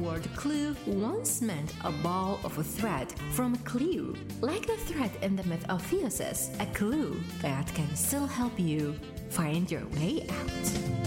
word clue once meant a ball of thread from a clue, like the thread in the myth of Theseus, a clue that can still help you find your way out.